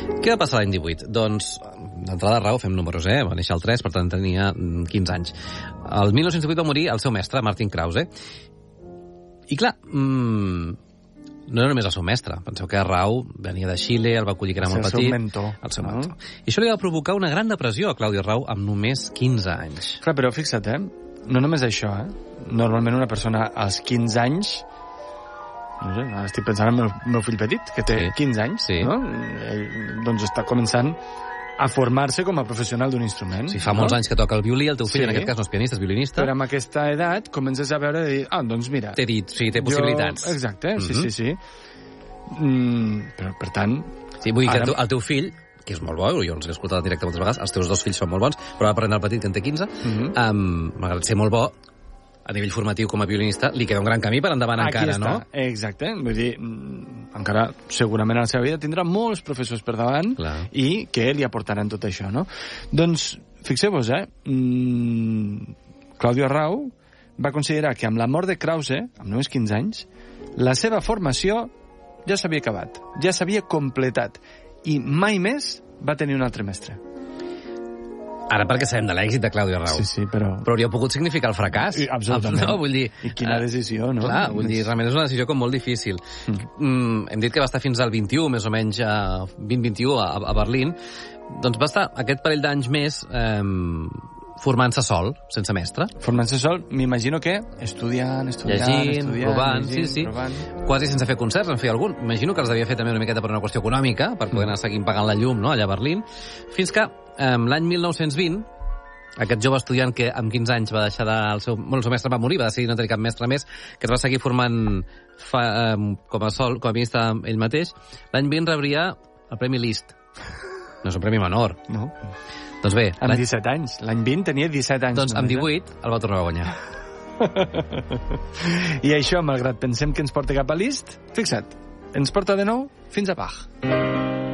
Què va passar l'any 18? Doncs, d'entrada Rau, fem números, va néixer el 3, per tant tenia 15 anys. El 1918 va morir el seu mestre, Martin Krause. I clar, no era només el seu mestre. Penseu que Rau venia de Xile, el va acollir que era molt petit. El seu mentor. I això li va provocar una gran depressió a Claudio Rau amb només 15 anys. Clar, però fixa't, no només això, Normalment una persona als 15 anys, no sé, estic pensant en el meu fill petit, que té 15 anys, no? Ell, doncs, està començant a formar-se com a professional d'un instrument. Sí, fa molts anys que toca el violí, el teu fill en aquest cas no és pianista, és violinista. Però amb aquesta edat comences a veure i dir, doncs mira... T'he dit, sí, té possibilitats. Exacte, sí. Però, per tant... Sí, vull dir que el teu fill, que és molt bo, jo els he escoltat en directe moltes vegades, els teus dos fills són molt bons, però va aprendre el petit, que en té 15, malgrat ser molt bo, a nivell formatiu com a violinista, li queda un gran camí per endavant encara, no? Exacte. Vull dir, encara segurament a la seva vida tindrà molts professors per davant i que li aportaran tot això, no? Doncs, fixeu-vos, Claudio Rau va considerar que amb la mort de Krause, amb només 15 anys, la seva formació ja s'havia acabat, ja s'havia completat i mai més va tenir un altre mestre. Ara perquè sabem de l'èxit de Claudio Rau. Sí, però hauria pogut significar el fracàs. Absolutament. No, vull dir... I quina decisió, no? Clar, vull dir, realment és una decisió com molt difícil. Hem dit que va estar fins al 21, més o menys, 20-21 a Berlín. Doncs va estar aquest parell d'anys més formant-se sol, sense mestre. Formant-se sol, m'imagino que estudiant, provant, quasi sense fer concerts, en feia algun. Imagino que els devia fer també una miqueta per una qüestió econòmica, per poder anar seguint pagant la llum, no?, allà a Berlín, fins que l'any 1920, aquest jove estudiant que amb 15 anys va deixar el seu mestre va morir, va decidir no tenir cap mestre més, que es va seguir formant com a pianista ell mateix, l'any 20 rebria el Premi Liszt. No és un premi menor. No. Doncs bé... Amb 17 anys. L'any 20 tenia 17 anys. Doncs amb 18 el va tornar a guanyar. I això, malgrat pensem que ens porta cap a Liszt, fixa't, ens porta de nou fins a Bach.